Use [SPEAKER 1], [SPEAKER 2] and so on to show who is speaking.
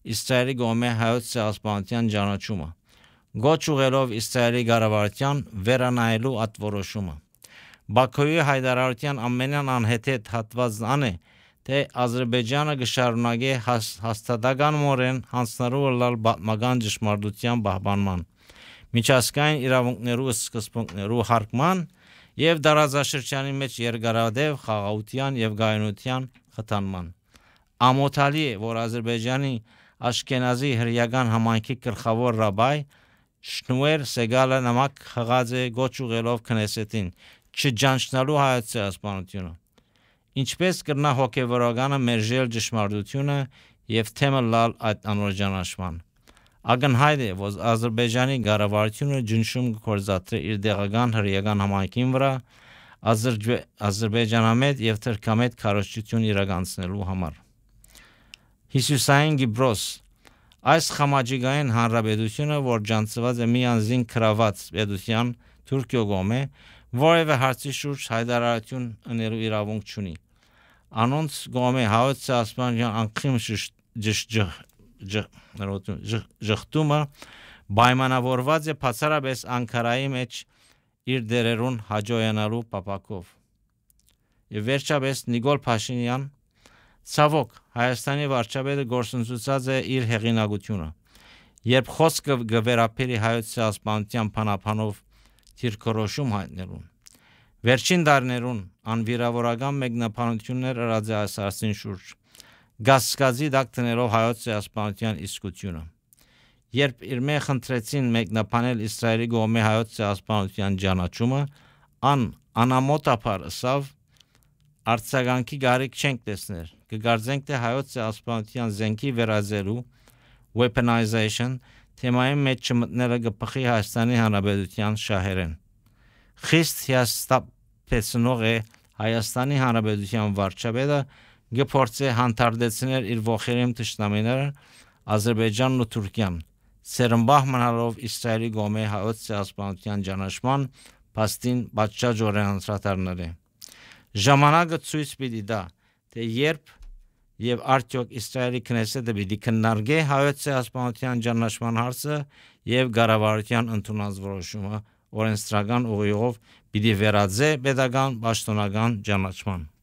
[SPEAKER 1] Իսրայելի կողմէ հայոց ցեղասպանության ճանաչումը, գոչ ուղղելով Իսրայելի կառավարության վերանայելու ատորոշումը։ Բաքոյի հայտարարության ամենան անհեթեթ հատվածն ան է, թե Ադրբեջանը կշարունակի հաստատականորեն հանձնարարու լալ պատմական ճշմարտության պահպանման, միջազգային իրավունքներու սկզբունքներու հարգման եւ դարաձաշրջանի մեջ երկարատև խաղաղության եւ գայունության խթանման։ Ամոթալի է, որ Ադրբեջանի Աշքենազի հրեական համայնքի գլխավոր ռաբայ Շնուեր Սեգալը նամակ խաղաց է գոչ ուղղելով քնեսետին չջանչնալու հայոց ցեղասպանությունը։ Ինչպես կրնա հոգևորականը մերժել ճշմարտությունը եւ թեմը լալ այդ անօրինաշման։ Ակնհայտ է, որ Ադրբեջանի կառավարությունը ջնշում կորզատրի իր դեղական հրեական համայնքին վրա Ադրբեջանամետ եւ թրքամետ քարոզչություն իրականացնելու համար։ Հիսուսային Գիբրոս այս խամաճիգային հանրապետությունը, որ ջանցված է միանձին քրաված պետության Թուրքիո կողմէ, որևէ հարցի շուրջ հայտարարություն ընելու իրավունք չունի։ Անոնց կողմէ հայոց ցեղասպանության անկիմ ժխտումը պայմանավորված է բացառապես Անկարայի մեջ իր դերերուն հաջողանալու պապակով։ Եվ վերջապես Նիկոլ Փաշինյան ցավոք Հայաստանի վարչապետը գործընծուցած է իր հեղինակությունը, երբ խոսքը գվերապերի հայոց ցեղասպանության փանապանով թիրքորոշում հայտնելուն։ Վերջին դարներուն անվիրավորական մեկնաբանություններ ըրած է այս հարցին շուրջ, գասկածի տակ դնելով հայոց ցեղասպանության իսկությունը։ Երբ իր մեջ խնդրեցին մեկնաբանել Իսրայելի կողմէ հայոց ցեղասպանության ճանաչումը, անամոտապար ըսավ արձագանքի գարիք չենք տեսներ, կգարձենք թե հայոց ցեղասպանության զենքի վերածելու weaponization թեմայի մեջ չմտնելը կփխի Հայաստանի Հանրապետության շահերեն։ Խիստ հիասթափեցնող է Հայաստանի Հանրապետության վարչապետը կփորձի հանդարտեցնել իր ողերիմ թշնամիները Ադրբեջանն ու Թուրքիան, սերմբահ մնալով Իսրայելի կողմէ հայոց ցեղասպանության ճանաչման փաստին պատշաճորեն անդրադառնալը։ Ժամանակը ցույց պիտի տա, թե երբ եւ արդյոք Իսրայելի քնեսետը պիտի քննարկի հայոց ցեղասպանության ճանաչման հարցը եւ կառավարության ընդունած որոշումը օրենսդրական ուղիղով պիտի վերածե պետական պաշտոնական ճանաչման։